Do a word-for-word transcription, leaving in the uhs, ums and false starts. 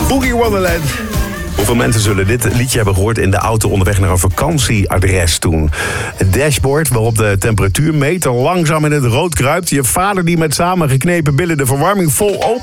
Boogie Wonderland. Hoeveel mensen zullen dit liedje hebben gehoord in de auto onderweg naar een vakantieadres toen? Het dashboard waarop de temperatuurmeter langzaam in het rood kruipt. Je vader die met samengeknepen billen de verwarming vol open